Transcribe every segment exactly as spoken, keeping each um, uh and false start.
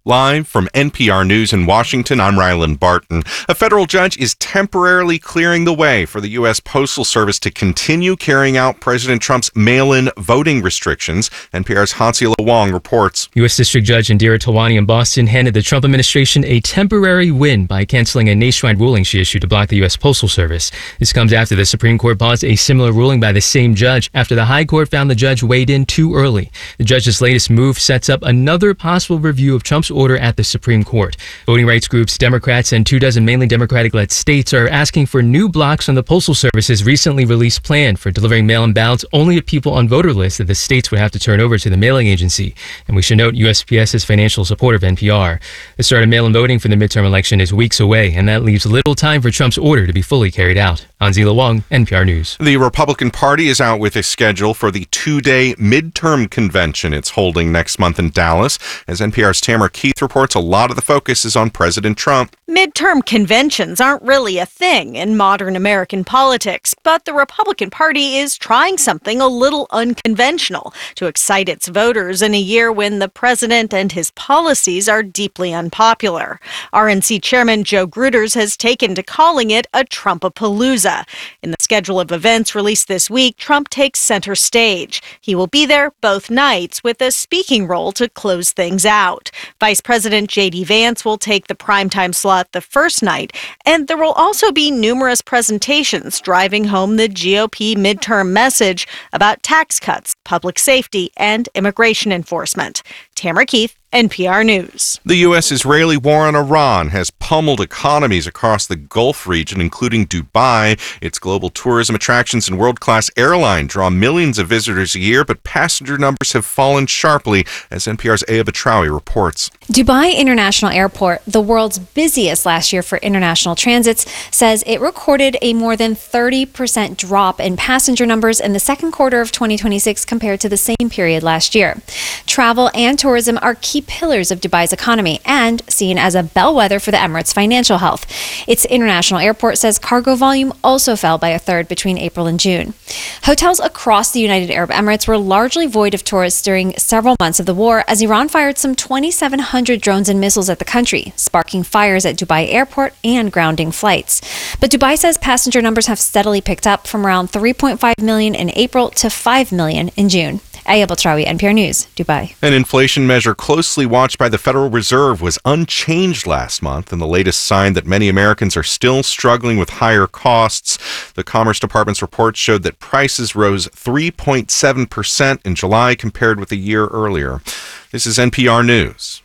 Live from N P R News in Washington, I'm Ryland Barton. A federal judge is temporarily clearing the way for the U S Postal Service to continue carrying out President Trump's mail-in voting restrictions. N P R's Hansila Wong reports. U S District Judge Indira Talwani in Boston handed the Trump administration a temporary win by canceling a nationwide ruling she issued to block the U S Postal Service. This comes after the Supreme Court paused a similar ruling by the same judge after the High Court found the judge weighed in too early. The judge's latest move sets up another possible review of Trump's order at the Supreme Court. Voting rights groups, Democrats, and two dozen mainly Democratic-led states are asking for new blocks on the Postal Service's recently released plan for delivering mail-in ballots only to people on voter lists that the states would have to turn over to the mailing agency. And we should note U S P S is financial support of N P R. The start of mail-in voting for the midterm election is weeks away, and that leaves little time for Trump's order to be fully carried out. Anzila Wong, N P R News. The Republican Party is out with a schedule for the two-day midterm convention it's holding next month in Dallas. As N P R's Tamara Keith reports, a lot of the focus is on President Trump. Midterm conventions aren't really a thing in modern American politics, but the Republican Party is trying something a little unconventional to excite its voters in a year when the president and his policies are deeply unpopular. R N C Chairman Joe Gruters has taken to calling it a Trumpapalooza. In the schedule of events released this week, Trump takes center stage. He will be there both nights with a speaking role to close things out. Vice President J D Vance will take the primetime slot the first night, and there will also be numerous presentations driving home the G O P midterm message about tax cuts, public safety, and immigration enforcement. Tamara Keith, N P R News. The U S-Israeli war on Iran has pummeled economies across the Gulf region, including Dubai. Its global tourism attractions and world-class airline draw millions of visitors a year, but passenger numbers have fallen sharply, as N P R's Aya Batrawi reports. Dubai International Airport, the world's busiest last year for international transits, says it recorded a more than thirty percent drop in passenger numbers in the second quarter of twenty twenty-six compared to the same period last year. Travel and tourism are key pillars of Dubai's economy and seen as a bellwether for the Emirates' financial health. Its international airport says cargo volume also fell by a third between April and June. Hotels across the United Arab Emirates were largely void of tourists during several months of the war as Iran fired some twenty-seven hundred drones and missiles at the country, sparking fires at Dubai Airport and grounding flights. But Dubai says passenger numbers have steadily picked up from around three point five million in April to five million in June. Aya Batrawi, N P R News, Dubai. An inflation measure closely watched by the Federal Reserve was unchanged last month, and the latest sign that many Americans are still struggling with higher costs. The Commerce Department's report showed that prices rose three point seven percent in July compared with a year earlier. This is N P R News.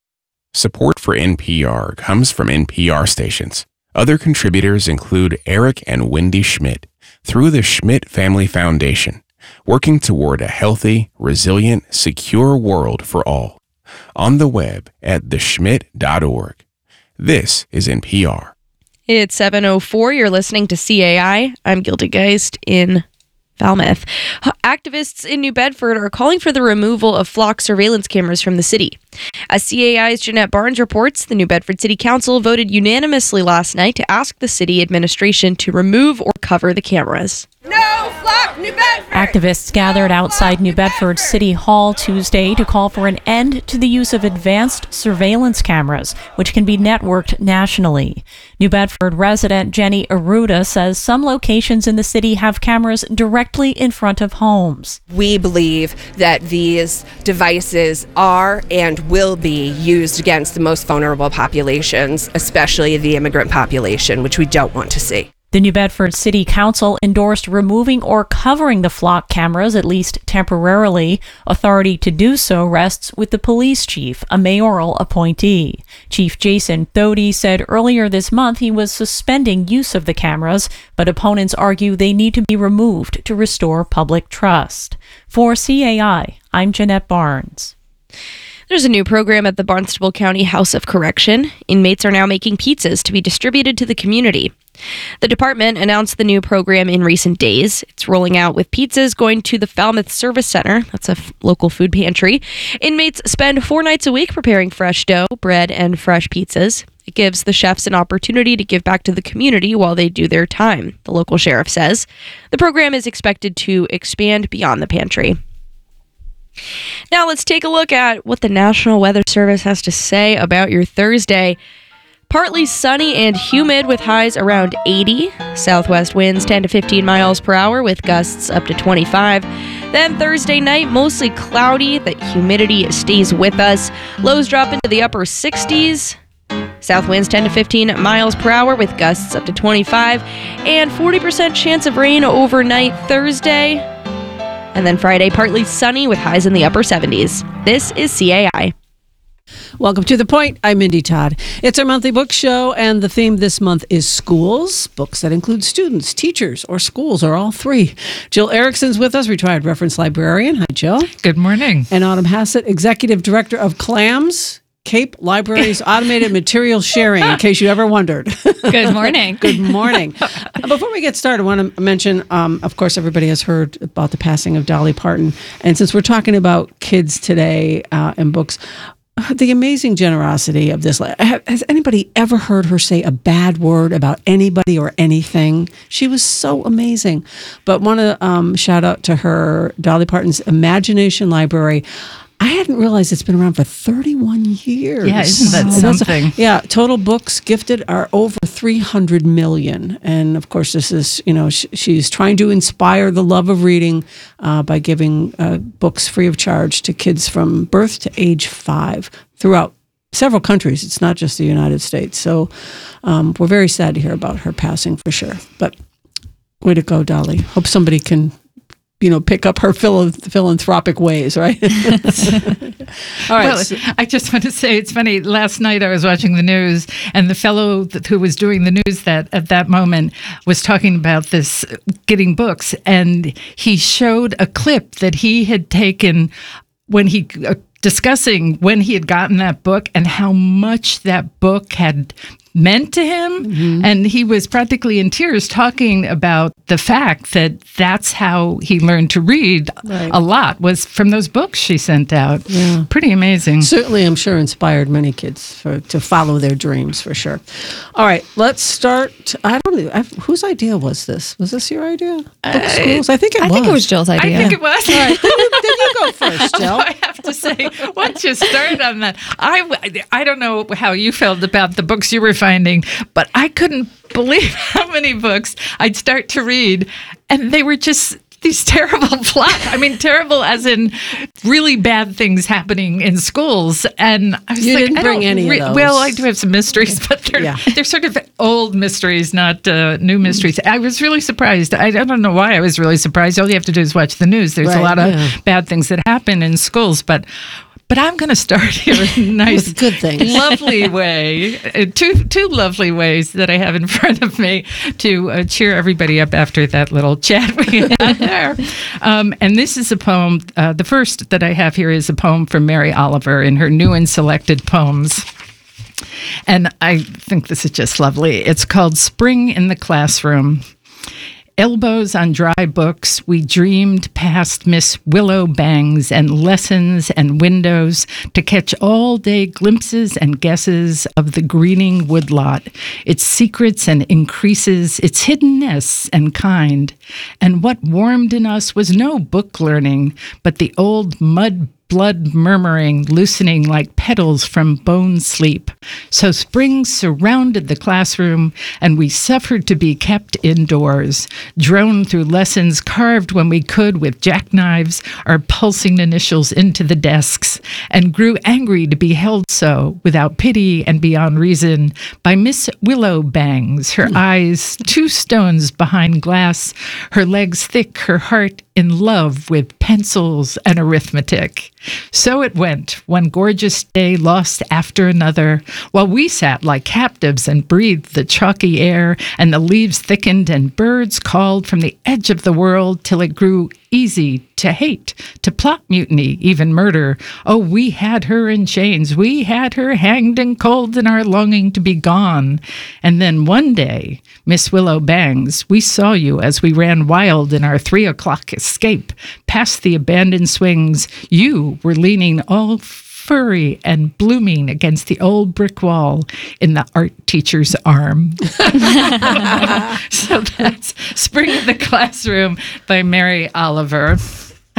Support for N P R comes from N P R stations. Other contributors include Eric and Wendy Schmidt through the Schmidt Family Foundation, working toward a healthy, resilient, secure world for all. On the web at the schmidt dot org. This is N P R. It's seven oh four. You're listening to C A I. I'm Gilda Geist in Falmouth. Activists in New Bedford are calling for the removal of flock surveillance cameras from the city. As C A I's Jeanette Barnes reports, the New Bedford City Council voted unanimously last night to ask the city administration to remove or cover the cameras. No flock, New Bedford! Activists gathered outside New Bedford City Hall Tuesday to call for an end to the use of advanced surveillance cameras, which can be networked nationally. New Bedford resident Jenny Aruda says some locations in the city have cameras directly in front of homes. We believe that these devices are and will be used against the most vulnerable populations, especially the immigrant population, which we don't want to see. The New Bedford City Council endorsed removing or covering the flock cameras, at least temporarily. Authority to do so rests with the police chief, a mayoral appointee. Chief Jason Thody said earlier this month he was suspending use of the cameras, but opponents argue they need to be removed to restore public trust. For C A I, I'm Jeanette Barnes. There's a new program at the Barnstable County House of Correction. Inmates are now making pizzas to be distributed to the community. The department announced the new program in recent days. It's rolling out with pizzas going to the Falmouth Service Center. That's a f- local food pantry. Inmates spend four nights a week preparing fresh dough, bread, and fresh pizzas. It gives the chefs an opportunity to give back to the community while they do their time, the local sheriff says. The program is expected to expand beyond the pantry. Now let's take a look at what the National Weather Service has to say about your Thursday. Partly sunny and humid with highs around eighty. Southwest winds ten to fifteen miles per hour with gusts up to twenty-five. Then Thursday night, mostly cloudy. The humidity stays with us. Lows drop into the upper sixties. South winds ten to fifteen miles per hour with gusts up to twenty-five. And forty percent chance of rain overnight Thursday. And then Friday, partly sunny with highs in the upper seventies. This is C A I. Welcome to The Point. I'm Mindy Todd. It's our monthly book show, and the theme this month is schools. Books that include students, teachers, or schools, or all three. Jill Erickson's with us, retired reference librarian. Hi, Jill. Good morning. And Autumn Hassett, executive director of CLAMS, Cape Libraries Automated Material Sharing, in case you ever wondered. Good morning. Good morning. Before we get started, I want to mention, um, of course, everybody has heard about the passing of Dolly Parton. And since we're talking about kids today uh, and books, the amazing generosity of this. Has anybody ever heard her say a bad word about anybody or anything? She was so amazing. But want to um, shout out to her, Dolly Parton's Imagination Library. I hadn't realized it's been around for thirty-one years. Yeah, isn't that something? Yeah, total books gifted are over three hundred million. And of course, this is, you know, sh- she's trying to inspire the love of reading uh, by giving uh, books free of charge to kids from birth to age five throughout several countries. It's not just the United States. So um, we're very sad to hear about her passing for sure. But way to go, Dolly. Hope somebody can, you know, pick up her phil- philanthropic ways, right? All right. Well, so- I just want to say, it's funny. Last night I was watching the news, and the fellow that, who was doing the news that at that moment was talking about this getting books, and he showed a clip that he had taken when he uh, discussing when he had gotten that book and how much that book had meant to him. Mm-hmm. And he was practically in tears talking about the fact that that's how he learned to read right. a lot, was from those books she sent out. Yeah. Pretty amazing. Certainly, I'm sure, inspired many kids for, to follow their dreams, for sure. All right, let's start. I don't know. I, whose idea was this? Was this your idea? Uh, Book schools? I think it I was. think it was Jill's idea. I think it was. All right, then you, then you go first, Jill. I have to say, once you start on that, I, I don't know how you felt about the books you were finding, but I couldn't believe how many books I'd start to read, and they were just these terrible plots. I mean, terrible as in really bad things happening in schools. And I was you like, didn't I bring don't any re- of those. Well, I do have some mysteries, but they're Yeah. they're sort of old mysteries, not uh, new mysteries. I was really surprised. I, I don't know why I was really surprised. All you have to do is watch the news. There's Right, a lot of yeah. bad things that happen in schools, but. But I'm going to start here in a nice, With good things. lovely way. Uh, two two lovely ways that I have in front of me to uh, cheer everybody up after that little chat we had there. Um, and this is a poem. Uh, the first that I have here is a poem from Mary Oliver in her new and selected poems. And I think this is just lovely. It's called Spring in the Classroom. Elbows on dry books, we dreamed past Miss Willow Bangs and lessons and windows to catch all-day glimpses and guesses of the greening woodlot, its secrets and increases, its hiddenness and kind. And what warmed in us was no book learning, but the old mud blood murmuring, loosening like petals from bone sleep. So spring surrounded the classroom, and we suffered to be kept indoors, droned through lessons carved when we could with jackknives, our pulsing initials into the desks, and grew angry to be held so, without pity and beyond reason, by Miss Willow Bangs, her eyes two stones behind glass, her legs thick, her heart in love with pencils and arithmetic. So it went, one gorgeous day lost after another, while we sat like captives and breathed the chalky air, and the leaves thickened and birds called from the edge of the world till it grew easy to hate, to plot mutiny, even murder. Oh, we had her in chains. We had her hanged and cold in our longing to be gone. And then one day, Miss Willow Bangs, we saw you as we ran wild in our three o'clock escape past the abandoned swings. You were leaning all furry and blooming against the old brick wall in the art teacher's arm. So that's Spring in the Classroom by Mary Oliver. I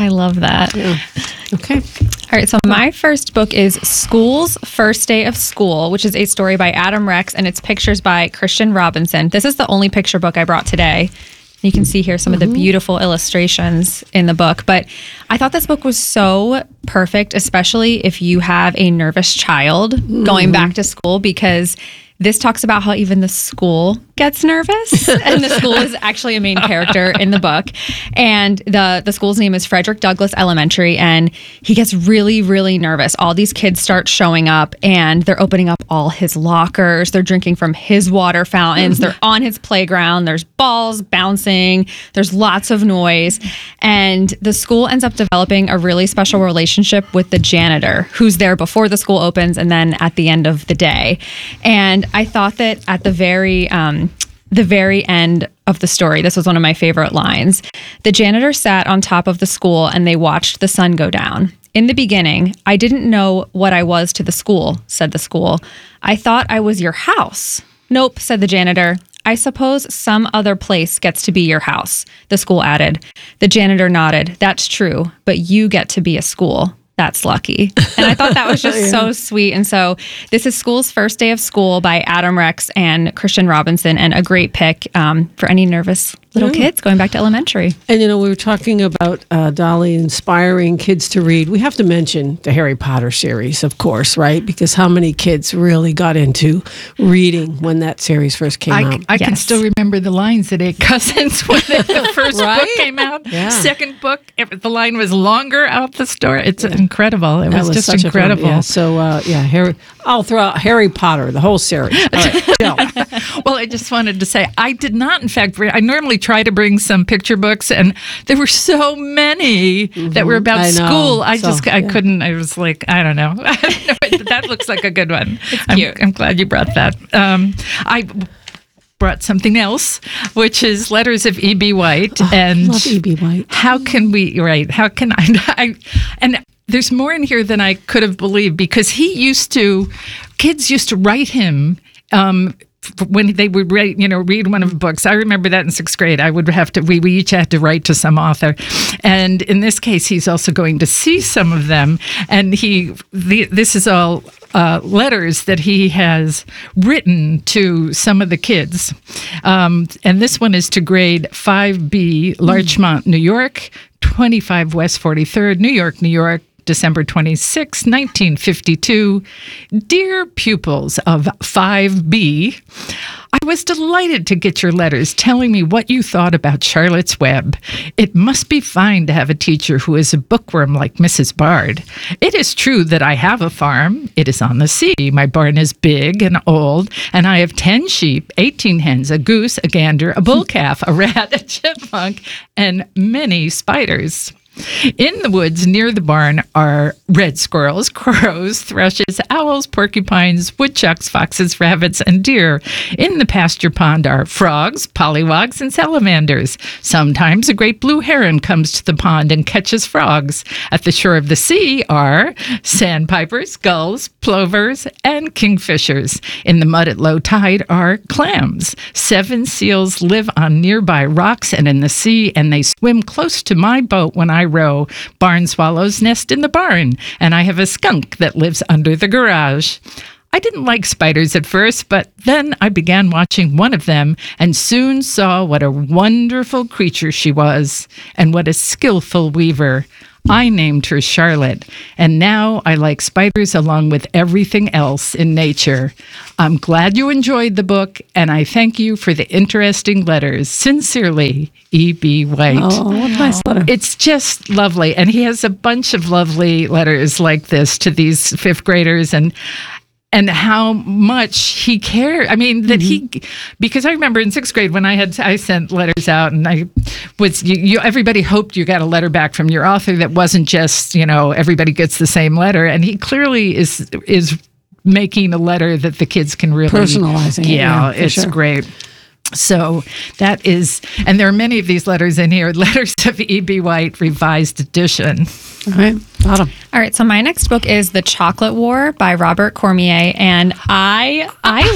I love that. Yeah. Okay. All right, so my first book is School's First Day of School, which is a story by Adam Rex, and it's pictures by Christian Robinson. This is the only picture book I brought today. You can see here some mm-hmm. of the beautiful illustrations in the book. But I thought this book was so perfect, especially if you have a nervous child mm-hmm. going back to school, because this talks about how even the school gets nervous, and the school is actually a main character in the book. And the the school's name is Frederick Douglass Elementary, and he gets really, really nervous. All these kids start showing up, and they're opening up all his lockers. They're drinking from his water fountains. They're on his playground. There's balls bouncing. There's lots of noise. And the school ends up developing a really special relationship with the janitor, who's there before the school opens and then at the end of the day. And I thought that at the very um, the very end of the story, this was one of my favorite lines. The janitor sat on top of the school and they watched the sun go down. In the beginning, I didn't know what I was to the school, said the school. I thought I was your house. Nope, said the janitor. I suppose some other place gets to be your house, the school added. The janitor nodded. That's true, but you get to be a school. That's lucky. And I thought that was just yeah. so sweet. And so this is School's First Day of School by Adam Rex and Christian Robinson, and a great pick um, for any nervous little yeah. kids going back to elementary. And, you know, we were talking about uh, Dolly inspiring kids to read. We have to mention the Harry Potter series, of course, right? Because how many kids really got into reading when that series first came I, out? I yes. can still remember the lines at Eight Cousins when the first right? book came out. Yeah. Second book, the line was longer out the store. It's yeah. incredible. It was, was just such incredible. A fun, yeah. So, uh, yeah, Harry, I'll throw out Harry Potter, the whole series. All right, Jill. Well, I just wanted to say, I did not, in fact, I normally try to bring some picture books, and there were so many mm-hmm. that were about I know. school. I so, just, I yeah. couldn't, I was like, I don't know. That looks like a good one. It's I'm, cute. I'm glad you brought that. Um, I brought something else, which is Letters of E B. White. Oh, and love E B. White. How can we, right, how can I, I and there's more in here than I could have believed, because he used to, kids used to write him um, when they would read, you know, read one of the books. I remember that in sixth grade. I would have to, we, we each had to write to some author. And in this case, he's also going to see some of them. And he, the, this is all uh, letters that he has written to some of the kids. Um, and this one is to grade five B, Larchmont, New York, twenty-five West forty-third, New York, New York, December twenty-sixth, nineteen fifty-two. Dear pupils of five B, I was delighted to get your letters telling me what you thought about Charlotte's Web. It must be fine to have a teacher who is a bookworm like Missus Bard. It is true that I have a farm. It is on the sea. My barn is big and old, and I have ten sheep, eighteen hens, a goose, a gander, a bull calf, a rat, a chipmunk, and many spiders. In the woods near the barn are red squirrels, crows, thrushes, owls, porcupines, woodchucks, foxes, rabbits, and deer. In the pasture pond are frogs, pollywogs, and salamanders. Sometimes a great blue heron comes to the pond and catches frogs. At the shore of the sea are sandpipers, gulls, plovers, and kingfishers. In the mud at low tide are clams. Seven seals live on nearby rocks and in the sea, and they swim close to my boat when I row. Barn swallows nest in the barn, and I have a skunk that lives under the garage. I didn't like spiders at first, but then I began watching one of them and soon saw what a wonderful creature she was and what a skillful weaver. I named her Charlotte, and now I like spiders along with everything else in nature. I'm glad you enjoyed the book, and I thank you for the interesting letters. Sincerely, E B. White. Oh, what a nice letter. It's just lovely, and he has a bunch of lovely letters like this to these fifth graders, and and how much he cared. I mean, that mm-hmm. he, because I remember in sixth grade when I had, I sent letters out, and I was, you, you, everybody hoped you got a letter back from your author that wasn't just, you know, everybody gets the same letter. And he clearly is, is making a letter that the kids can really. Personalizing. Yeah, it, yeah it's sure. great. So that is, and there are many of these letters in here, Letters of E B. White, revised edition. All right. Autumn. All right, so my next book is The Chocolate War by Robert Cormier, and I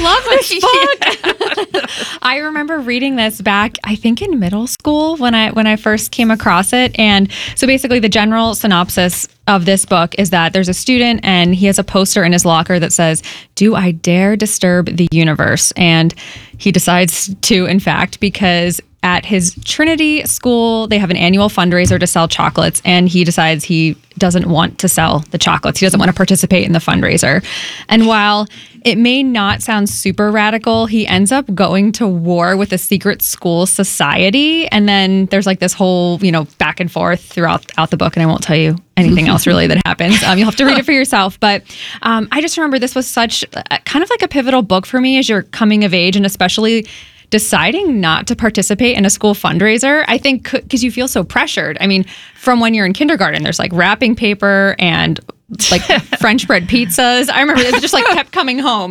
I love this book. I remember reading this back, I think in middle school when I when I first came across it. And so basically the general synopsis of this book is that there's a student and he has a poster in his locker that says, "Do I dare disturb the universe?" And he decides to, in fact, because at his Trinity school, they have an annual fundraiser to sell chocolates, and he decides he doesn't want to sell the chocolates. He doesn't want to participate in the fundraiser. And while it may not sound super radical, he ends up going to war with a secret school society. And then there's like this whole, you know, back and forth throughout out the book. And I won't tell you anything else really that happens. Um, you'll have to read it for yourself. But um, I just remember this was such a, kind of like a pivotal book for me as you're coming of age, and especially deciding not to participate in a school fundraiser. I think because you feel so pressured. I mean, from when you're in kindergarten, there's like wrapping paper and like French bread pizzas. I remember it just like kept coming home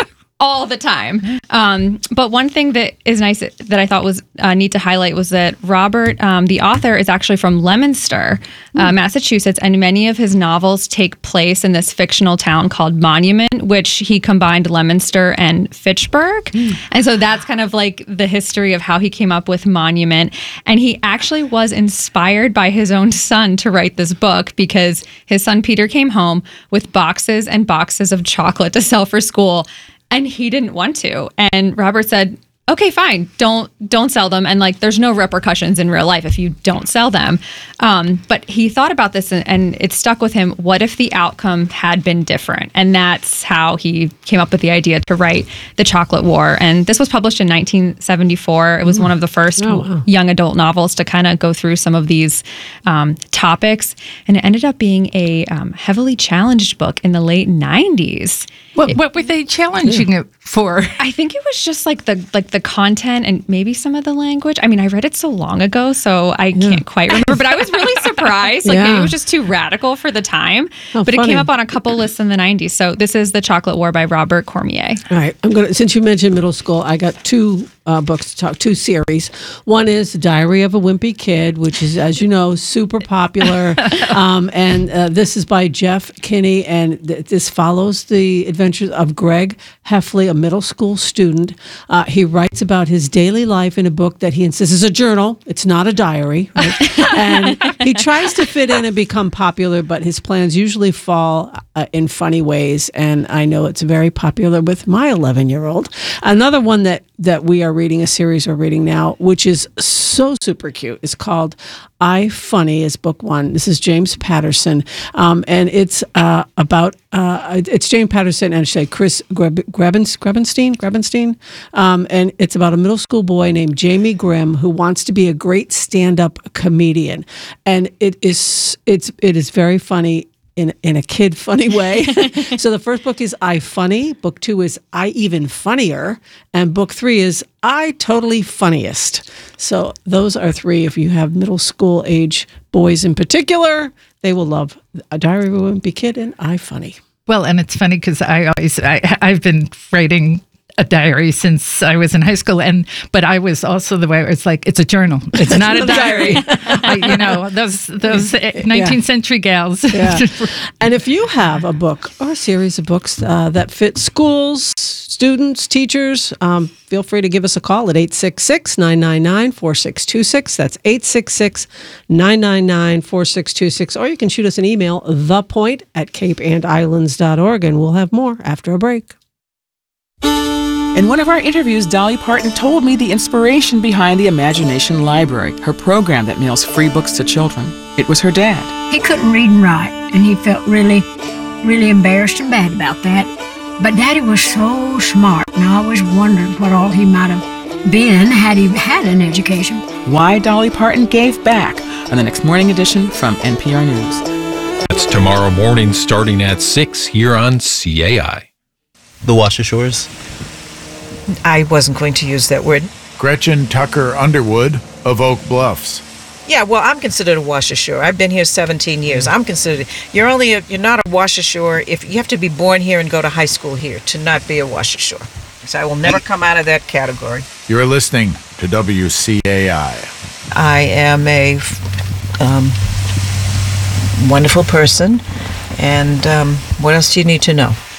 all the time. Um, but one thing that is nice that I thought was uh, neat to highlight was that Robert, um, the author, is actually from Leominster, uh, Massachusetts, and many of his novels take place in this fictional town called Monument, which he combined Leominster and Fitchburg. Mm. And so that's kind of like the history of how he came up with Monument. And he actually was inspired by his own son to write this book because his son Peter came home with boxes and boxes of chocolate to sell for school. And he didn't want to. And Robert said, okay, fine, don't don't sell them. And like, there's no repercussions in real life if you don't sell them. Um, but he thought about this and, and it stuck with him. What if the outcome had been different? And that's how he came up with the idea to write The Chocolate War. And this was published in nineteen seventy-four. It was mm. one of the first oh, wow. young adult novels to kind of go through some of these um, topics. And it ended up being a um, heavily challenged book in the late nineties. What, it, what were they challenging yeah. it for? I think it was just like the like the content and maybe some of the language. I mean, I read it so long ago, so I yeah. can't quite remember. But I was really surprised. Like yeah. maybe it was just too radical for the time. Oh, but funny. It came up on a couple lists in the nineties. So this is The Chocolate War by Robert Cormier. All right, I'm gonna. Since you mentioned middle school, I got two uh, books to talk. Two series. One is Diary of a Wimpy Kid, which is, as you know, super popular. um, and uh, this is by Jeff Kinney, and th- this follows the adventures of Greg Heffley, a middle school student. Uh, he writes about his daily life in a book that he insists is a journal. It's not a diary. Right? And he tries to fit in and become popular, but his plans usually fall uh, in funny ways. And I know it's very popular with my eleven-year-old. Another one that, that we are reading, a series we're reading now, which is so super cute, is called I Funny, is book one. This is James Patterson. Um, and it's uh, about, uh, it's James Patterson and I say Chris Greb- Grebenstein, Grebenstein, Grebenstein. Um, and it's about a middle school boy named Jamie Grimm who wants to be a great stand-up comedian. And it is, it's, it is very funny in in a kid funny way. So the first book is I Funny. Book two is I Even Funnier. And book three is I Totally Funniest. So those are three. If you have middle school age boys in particular, they will love A Diary of a Wimpy Kid and I Funny. Well, and it's funny because I always, I, I've been writing a diary since I was in high school, and but I was also the way it's like it's a journal. It's not a diary. I, you know, those those nineteenth yeah. century gals. Yeah. And if you have a book or a series of books uh, that fit schools, students, teachers, um, feel free to give us a call at eight six six, nine nine nine, four six two six. That's eight six six, nine nine nine, four six two six. Or you can shoot us an email, thepoint at cape and islands dot org, and we'll have more after a break. In one of our interviews, Dolly Parton told me the inspiration behind the Imagination Library, her program that mails free books to children. It was her dad. He couldn't read and write, and he felt really, really embarrassed and bad about that. But Daddy was so smart, and I always wondered what all he might have been had he had an education. Why Dolly Parton gave back on the next morning edition from N P R News. That's tomorrow morning starting at six here on C A I. The Washer Shores. I wasn't going to use that word. Gretchen Tucker Underwood of Oak Bluffs. Yeah, well, I'm considered a wash ashore. I've been here seventeen years. I'm considered. You're only. A, you're not a wash ashore if you have to be born here and go to high school here to not be a wash ashore. So I will never come out of that category. You're listening to W C A I. I am a um, wonderful person. And um, what else do you need to know?